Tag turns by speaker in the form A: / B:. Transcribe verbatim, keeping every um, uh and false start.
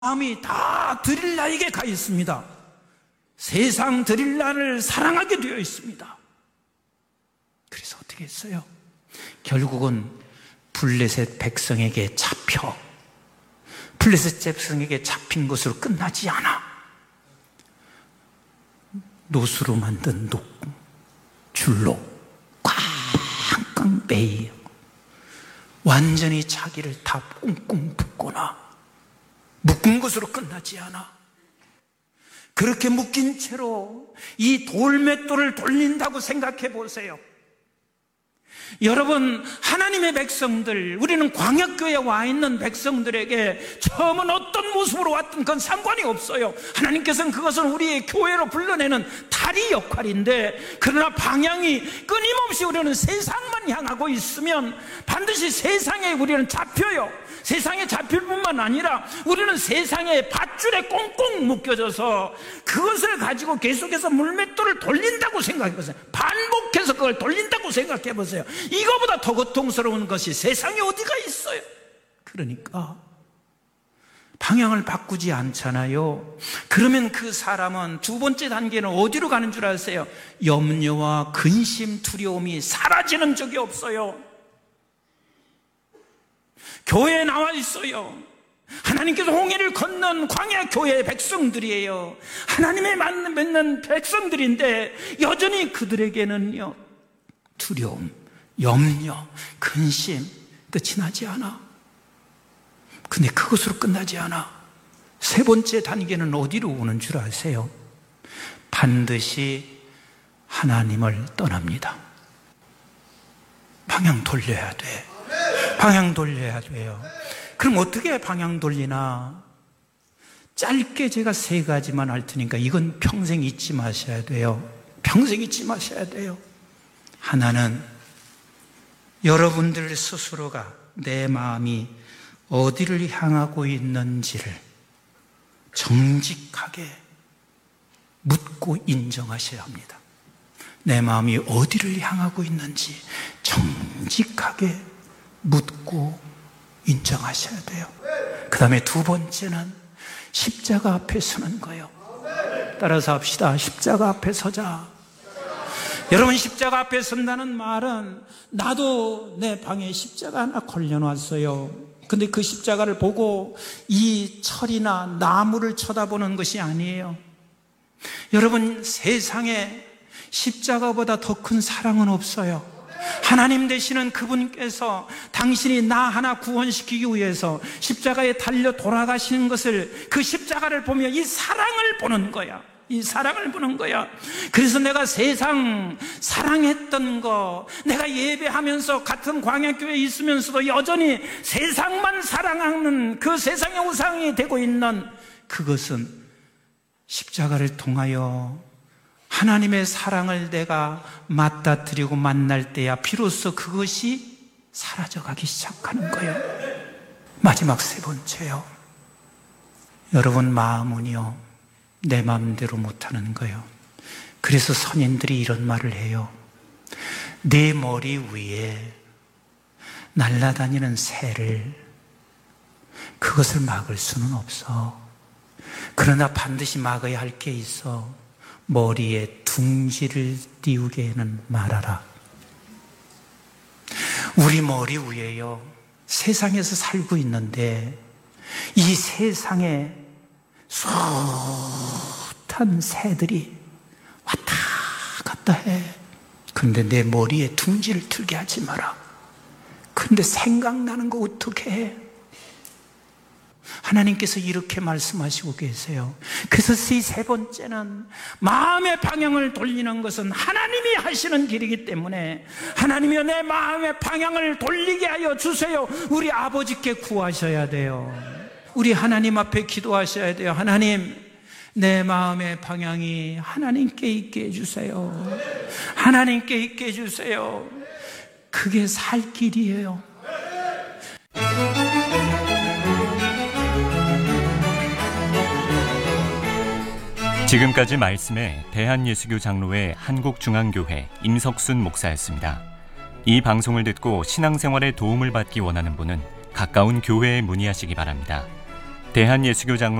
A: 마음이 다 드릴 나에게 가 있습니다. 세상 드릴 나를 사랑하게 되어 있습니다. 그래서 어떻게 했어요? 결국은 블레셋 백성에게 잡혀 블레셋 백성에게 잡힌 것으로 끝나지 않아. 노수로 만든 녹 줄로 꽝꽝 매이 완전히 자기를 다 꽁꽁 묶거나 묶은 것으로 끝나지 않아. 그렇게 묶인 채로 이 돌맷돌을 돌린다고 생각해 보세요. 여러분, 하나님의 백성들, 우리는 광야교회에 와 있는 백성들에게 처음은 어떤 모습으로 왔든 그건 상관이 없어요. 하나님께서는 그것은 우리의 교회로 불러내는 다리 역할인데, 그러나 방향이 끊임없이 우리는 세상만 향하고 있으면 반드시 세상에 우리는 잡혀요. 세상에 잡힐 뿐만 아니라 우리는 세상의 밧줄에 꽁꽁 묶여져서 그것을 가지고 계속해서 물맷돌을 돌린다고 생각해보세요. 반복해서 그걸 돌린다고 생각해보세요. 이거보다 더 고통스러운 것이 세상에 어디가 있어요. 그러니까 방향을 바꾸지 않잖아요. 그러면 그 사람은 두 번째 단계는 어디로 가는 줄 아세요? 염려와 근심, 두려움이 사라지는 적이 없어요. 교회에 나와 있어요. 하나님께서 홍해를 건넌 광야 교회의 백성들이에요. 하나님의 맺는 백성들인데 여전히 그들에게는요, 두려움, 염려, 근심 끝이 나지 않아. 근데 그것으로 끝나지 않아. 세 번째 단계는 어디로 오는 줄 아세요? 반드시 하나님을 떠납니다. 방향 돌려야 돼. 방향 돌려야 돼요. 그럼 어떻게 방향 돌리나? 짧게 제가 세 가지만 할 테니까 이건 평생 잊지 마셔야 돼요. 평생 잊지 마셔야 돼요. 하나는 여러분들 스스로가 내 마음이 어디를 향하고 있는지를 정직하게 묻고 인정하셔야 합니다. 내 마음이 어디를 향하고 있는지 정직하게 묻고 인정하셔야 돼요. 그 다음에 두 번째는 십자가 앞에 서는 거예요. 따라서 합시다. 십자가 앞에 서자. 여러분, 십자가 앞에 선다는 말은 나도 내 방에 십자가 하나 걸려놨어요. 근데 그 십자가를 보고 이 철이나 나무를 쳐다보는 것이 아니에요. 여러분, 세상에 십자가보다 더 큰 사랑은 없어요. 하나님 되시는 그분께서 당신이 나 하나 구원시키기 위해서 십자가에 달려 돌아가시는 것을, 그 십자가를 보며 이 사랑을 보는 거야. 이 사랑을 보는 거야. 그래서 내가 세상 사랑했던 거, 내가 예배하면서 같은 광야교회에 있으면서도 여전히 세상만 사랑하는 그 세상의 우상이 되고 있는 그것은 십자가를 통하여 하나님의 사랑을 내가 맞닥뜨리고 만날 때야 비로소 그것이 사라져가기 시작하는 거예요. 마지막 세 번째요. 여러분, 마음은요, 내 마음대로 못하는 거예요. 그래서 선인들이 이런 말을 해요. 내 머리 위에 날아다니는 새를, 그것을 막을 수는 없어. 그러나 반드시 막아야 할 게 있어. 머리에 둥지를 띄우게는 말아라. 우리 머리 위에요, 세상에서 살고 있는데 이 세상에 숱한 새들이 왔다 갔다 해. 그런데 내 머리에 둥지를 틀게 하지 마라. 그런데 생각나는 거 어떻게 해? 하나님께서 이렇게 말씀하시고 계세요. 그래서 이 세 번째는 마음의 방향을 돌리는 것은 하나님이 하시는 길이기 때문에 하나님이여 내 마음의 방향을 돌리게 하여 주세요. 우리 아버지께 구하셔야 돼요. 우리 하나님 앞에 기도하셔야 돼요. 하나님, 내 마음의 방향이 하나님께 있게 해주세요. 하나님께 있게 해주세요. 그게 살 길이에요.
B: 지금까지 말씀에 대한예수교 장로회 한국중앙교회 임석순 목사였습니다. 이 방송을 듣고 신앙생활에 도움을 받기 원하는 분은 가까운 교회에 문의하시기 바랍니다. 대한예수교 장로